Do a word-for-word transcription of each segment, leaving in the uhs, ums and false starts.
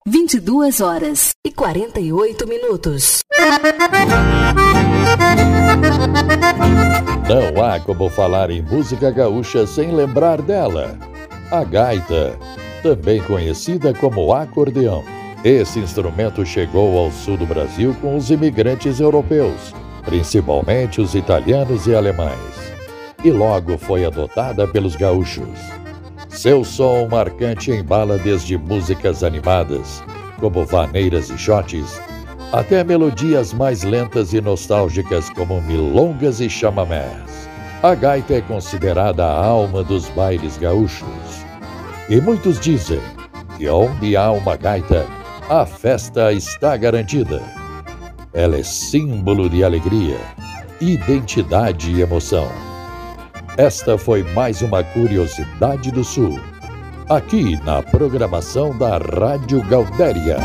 vinte e duas horas e quarenta e oito minutos. Não há como falar em música gaúcha sem lembrar dela. A gaita, também conhecida como acordeão. Esse instrumento chegou ao sul do Brasil com os imigrantes europeus, principalmente os italianos e alemães, e logo foi adotada pelos gaúchos. Seu som marcante embala desde músicas animadas, como vaneiras e xotes, até melodias mais lentas e nostálgicas como milongas e chamamés. A gaita é considerada a alma dos bailes gaúchos. E muitos dizem que onde há uma gaita, a festa está garantida. Ela é símbolo de alegria, identidade e emoção. Esta foi mais uma curiosidade do Sul, aqui na programação da Rádio Gaudéria.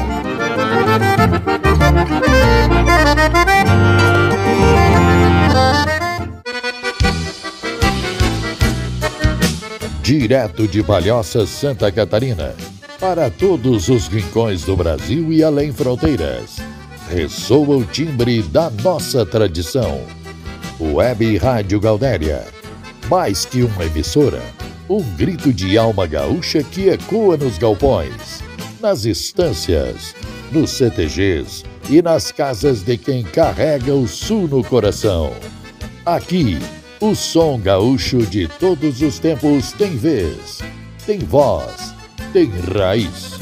Direto de Palhoça, Santa Catarina, para todos os rincões do Brasil e além fronteiras, ressoa o timbre da nossa tradição. Web Rádio Gaudéria, mais que uma emissora, um grito de alma gaúcha que ecoa nos galpões, nas estâncias, nos C T Gs e nas casas de quem carrega o sul no coração. Aqui, o som gaúcho de todos os tempos tem vez, tem voz, tem raiz.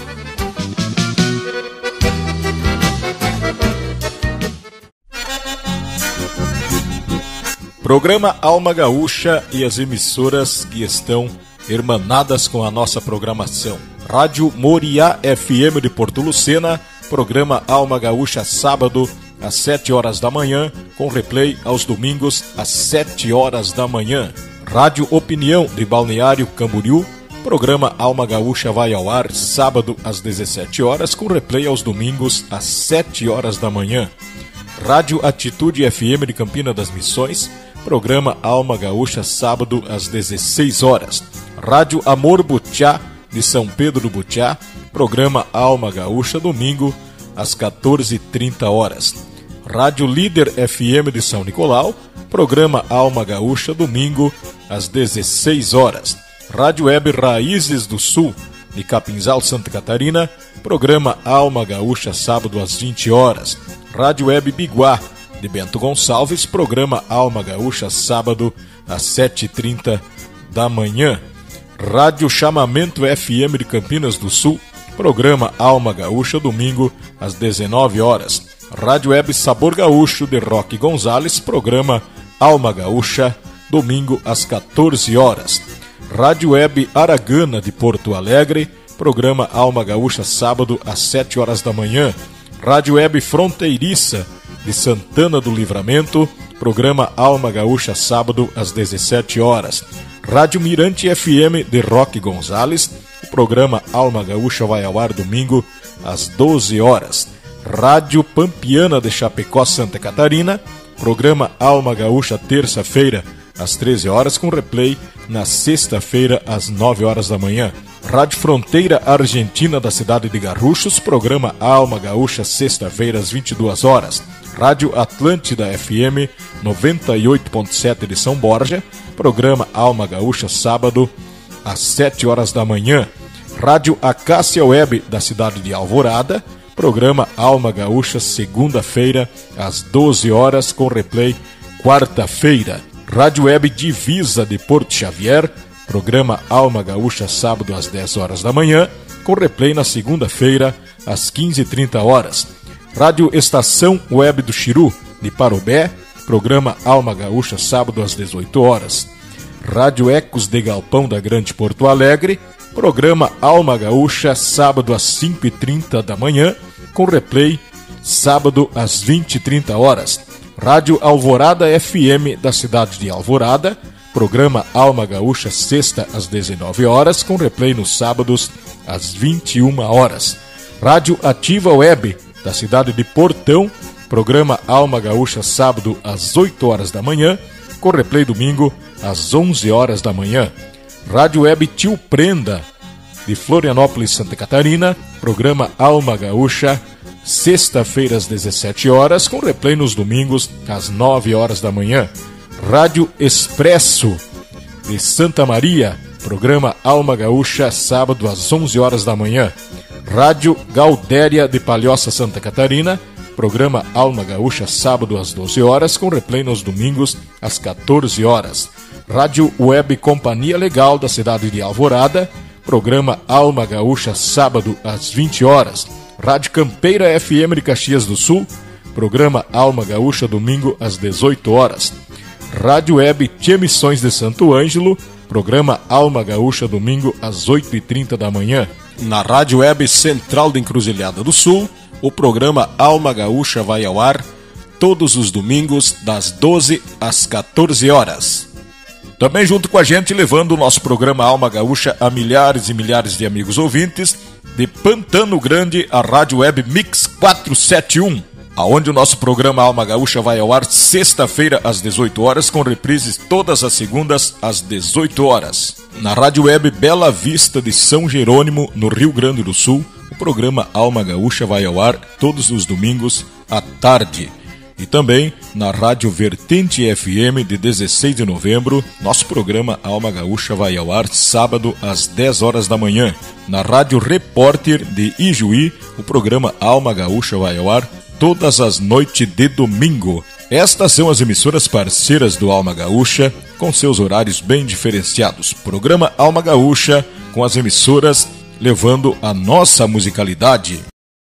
Programa Alma Gaúcha e as emissoras que estão hermanadas com a nossa programação. Rádio Moriá F M de Porto Lucena, programa Alma Gaúcha sábado às sete horas da manhã, com replay aos domingos às sete horas da manhã. Rádio Opinião de Balneário Camboriú, programa Alma Gaúcha vai ao ar sábado às dezessete horas, com replay aos domingos às sete horas da manhã. Rádio Atitude F M de Campina das Missões, programa Alma Gaúcha sábado às dezesseis horas. Rádio Amor Butiá de São Pedro do Butiá, programa Alma Gaúcha domingo às quatorze e trinta horas. Rádio Líder F M de São Nicolau, programa Alma Gaúcha domingo às dezesseis horas. Rádio Web Raízes do Sul de Capinzal, Santa Catarina, programa Alma Gaúcha sábado às vinte horas. Rádio Web Biguá de Bento Gonçalves, programa Alma Gaúcha sábado às sete e trinta da manhã. Rádio Chamamento F M de Campinas do Sul, programa Alma Gaúcha domingo às dezenove horas. Rádio Web Sabor Gaúcho de Roque Gonzales, programa Alma Gaúcha domingo às quatorze horas. Rádio Web Aragana de Porto Alegre, programa Alma Gaúcha sábado às sete horas da manhã. Rádio Web Fronteiriça de Santana do Livramento, programa Alma Gaúcha sábado às dezessete horas. Rádio Mirante F M de Roque Gonzales, o programa Alma Gaúcha vai ao ar domingo às doze horas. Rádio Pampiana de Chapecó, Santa Catarina, programa Alma Gaúcha terça-feira às treze horas, com replay na sexta-feira às nove horas da manhã. Rádio Fronteira Argentina da cidade de Garruchos, programa Alma Gaúcha sexta-feira às vinte e duas horas. Rádio Atlântida F M noventa e oito ponto sete de São Borja, programa Alma Gaúcha sábado às sete horas da manhã. Rádio Acácia Web da cidade de Alvorada, programa Alma Gaúcha segunda-feira às doze horas, com replay quarta-feira. Rádio Web Divisa de Porto Xavier, programa Alma Gaúcha sábado às dez horas da manhã, com replay na segunda-feira às quinze e trinta horas. Rádio Estação Web do Xiru de Parobé, programa Alma Gaúcha sábado às dezoito horas. Rádio Ecos de Galpão da Grande Porto Alegre, programa Alma Gaúcha sábado às cinco e trinta da manhã, com replay sábado às vinte e trinta horas. Rádio Alvorada F M da cidade de Alvorada, programa Alma Gaúcha sexta às dezenove horas, com replay nos sábados às vinte e uma horas. Rádio Ativa Web da cidade de Portão, programa Alma Gaúcha sábado às oito horas da manhã, com replay domingo às onze horas da manhã. Rádio Web Tio Prenda de Florianópolis, Santa Catarina, programa Alma Gaúcha, sexta-feira às dezessete horas, com replay nos domingos às nove horas da manhã. Rádio Expresso de Santa Maria, programa Alma Gaúcha, sábado às onze horas da manhã. Rádio Gaudéria de Palhoça, Santa Catarina, programa Alma Gaúcha, sábado às doze horas, com replay nos domingos às quatorze horas. Rádio Web Companhia Legal da cidade de Alvorada, programa Alma Gaúcha, sábado às vinte horas. Rádio Campeira F M de Caxias do Sul, programa Alma Gaúcha, domingo às dezoito horas. Rádio Web Tia Missões de Santo Ângelo, programa Alma Gaúcha, domingo às oito e trinta da manhã. Na Rádio Web Central de Encruzilhada do Sul, o programa Alma Gaúcha vai ao ar todos os domingos, das doze às quatorze horas. Também junto com a gente, levando o nosso programa Alma Gaúcha a milhares e milhares de amigos ouvintes, de Pantano Grande, a Rádio Web Mix quatrocentos e setenta e um, aonde o nosso programa Alma Gaúcha vai ao ar sexta-feira às dezoito horas, com reprises todas as segundas às dezoito horas. Na Rádio Web Bela Vista de São Jerônimo, no Rio Grande do Sul, o programa Alma Gaúcha vai ao ar todos os domingos à tarde. E também na Rádio Vertente F M de dezesseis de novembro, nosso programa Alma Gaúcha vai ao ar sábado às dez horas da manhã. Na Rádio Repórter de Ijuí, o programa Alma Gaúcha vai ao ar todas as noites de domingo. Estas são as emissoras parceiras do Alma Gaúcha, com seus horários bem diferenciados. Programa Alma Gaúcha, com as emissoras levando a nossa musicalidade.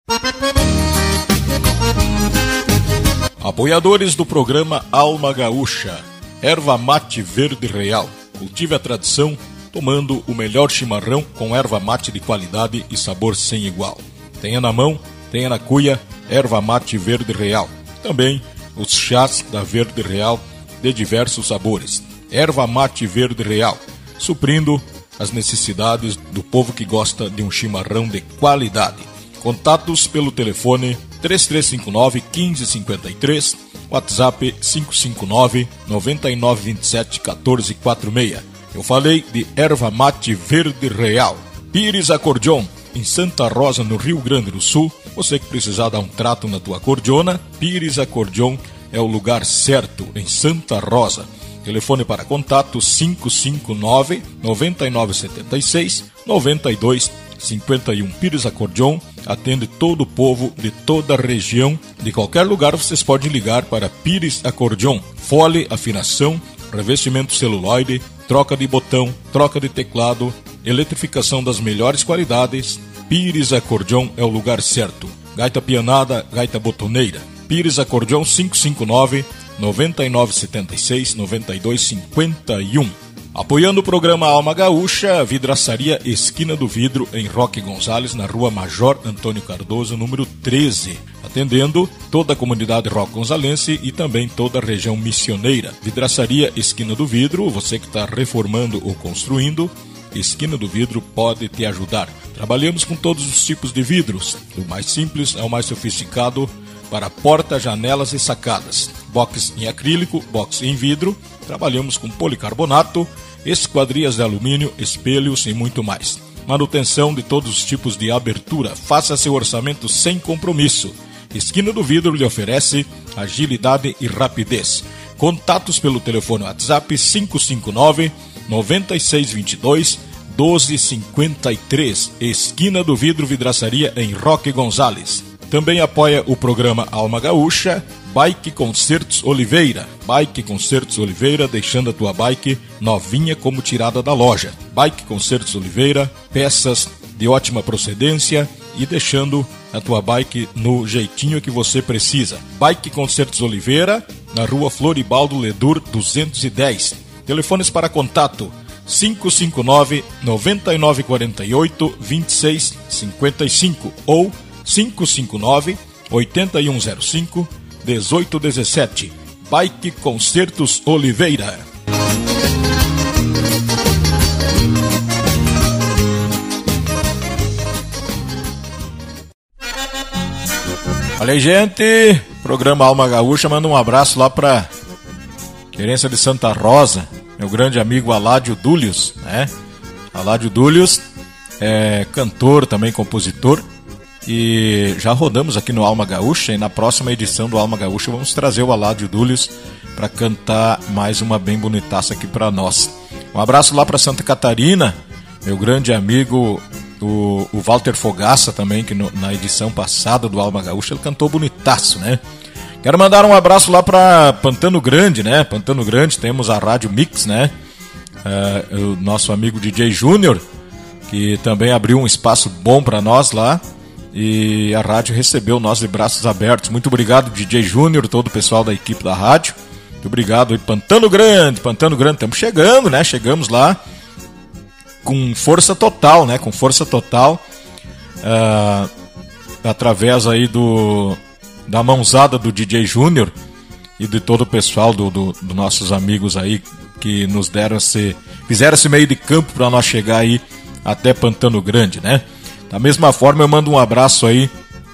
Apoiadores do programa Alma Gaúcha: Erva Mate Verde Real. Cultive a tradição tomando o melhor chimarrão com erva mate de qualidade e sabor sem igual. Tenha na mão, tenha na cuia, Erva Mate Verde Real. Também os chás da Verde Real de diversos sabores. Erva Mate Verde Real, suprindo as necessidades do povo que gosta de um chimarrão de qualidade. Contatos pelo telefone três três cinco nove, um cinco cinco três, WhatsApp cinco cinco nove, nove nove dois sete, um quatro quatro seis. Eu falei de Erva Mate Verde Real. Pires Acordeon, em Santa Rosa, no Rio Grande do Sul. Você que precisar dar um trato na tua acordeona, Pires Acordeon é o lugar certo, em Santa Rosa. Telefone para contato cinco cinco nove, nove nove sete seis, nove dois cinco um. Pires Acordeon atende todo o povo de toda a região. De qualquer lugar vocês podem ligar para Pires Acordeon. Fole, afinação, revestimento celuloide, troca de botão, troca de teclado, eletrificação das melhores qualidades. Pires Acordeon é o lugar certo. Gaita pianada, gaita botoneira. Pires Acordeon cinco cinco nove, nove nove sete seis, nove dois cinco um. Apoiando o programa Alma Gaúcha, Vidraçaria Esquina do Vidro, em Roque Gonzales, na rua Major Antônio Cardoso, número treze. Atendendo toda a comunidade roque gonzalense e também toda a região missioneira. Vidraçaria Esquina do Vidro, você que está reformando ou construindo, Esquina do Vidro pode te ajudar. Trabalhamos com todos os tipos de vidros, do mais simples ao mais sofisticado, para portas, janelas e sacadas. Box em acrílico, box em vidro. Trabalhamos com policarbonato, esquadrias de alumínio, espelhos e muito mais. Manutenção de todos os tipos de abertura. Faça seu orçamento sem compromisso. Esquina do Vidro lhe oferece agilidade e rapidez. Contatos pelo telefone WhatsApp cinco cinco nove, nove seis dois dois, um dois cinco três. Esquina do Vidro, Vidraçaria, em Roque Gonzales. Também apoia o programa Alma Gaúcha, Bike Concertos Oliveira. Bike Concertos Oliveira, deixando a tua bike novinha como tirada da loja. Bike Concertos Oliveira, peças de ótima procedência e deixando a tua bike no jeitinho que você precisa. Bike Concertos Oliveira, na rua Floribaldo Ledur duzentos e dez. Telefones para contato cinco cinco nove, nove nove quatro oito, dois seis cinco cinco ou cinco cinco nove, oito um zero cinco, um oito um sete. Bike Concertos Oliveira. Olha aí, gente, programa Alma Gaúcha, manda um abraço lá pra Querência de Santa Rosa, meu grande amigo Aládio Dúlios, né? Aládio Dúlios é cantor, também compositor, e já rodamos aqui no Alma Gaúcha, e na próxima edição do Alma Gaúcha vamos trazer o Aládio Dúlios para cantar mais uma bem bonitaça aqui para nós. Um abraço lá para Santa Catarina, meu grande amigo o, o Walter Fogaça também, que no, na edição passada do Alma Gaúcha ele cantou bonitaço, né? Quero mandar um abraço lá para Pantano Grande, né? Pantano Grande, temos a Rádio Mix, né? Uh, o nosso amigo D J Júnior, que também abriu um espaço bom para nós lá, e a rádio recebeu nós de braços abertos. Muito obrigado, D J Júnior, todo o pessoal da equipe da rádio. Muito obrigado. E Pantano Grande, Pantano Grande, estamos chegando, né? Chegamos lá com força total, né? Com força total, uh, através aí do da mãozada do D J Júnior e de todo o pessoal do, do, do nossos amigos aí que nos deram esse, fizeram esse meio de campo para nós chegar aí até Pantano Grande, né? Da mesma forma eu mando um abraço aí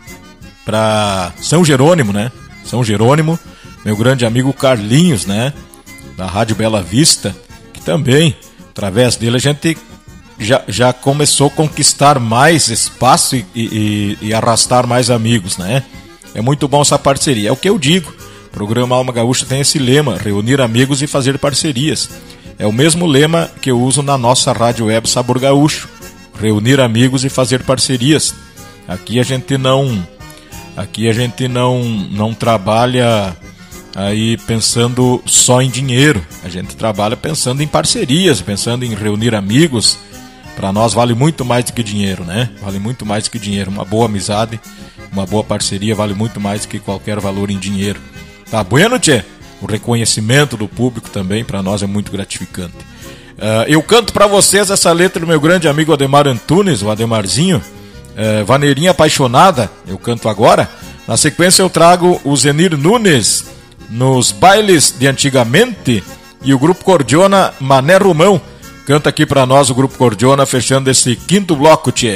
para São Jerônimo, né? São Jerônimo, meu grande amigo Carlinhos, né? Da Rádio Bela Vista, que também, através dele, a gente já, já começou a conquistar mais espaço e, e, e arrastar mais amigos, né? É muito bom essa parceria, é o que eu digo. O programa Alma Gaúcha tem esse lema, reunir amigos e fazer parcerias. É o mesmo lema que eu uso na nossa rádio web Sabor Gaúcho, reunir amigos e fazer parcerias. Aqui a gente não, aqui a gente não, não trabalha aí pensando só em dinheiro. A gente trabalha pensando em parcerias, pensando em reunir amigos. Para nós vale muito mais do que dinheiro, né? Vale muito mais do que dinheiro. Uma boa amizade, uma boa parceria vale muito mais do que qualquer valor em dinheiro. Tá bueno, tchê? O reconhecimento do público também para nós é muito gratificante. Uh, eu canto para vocês essa letra do meu grande amigo Ademar Antunes, o Ademarzinho, uh, Vaneirinha Apaixonada, eu canto agora. Na sequência eu trago o Zenir Nunes, Nos Bailes de Antigamente, e o Grupo Cordiona, Mané Romão. Canta aqui para nós o Grupo Cordiona, fechando esse quinto bloco, tchê.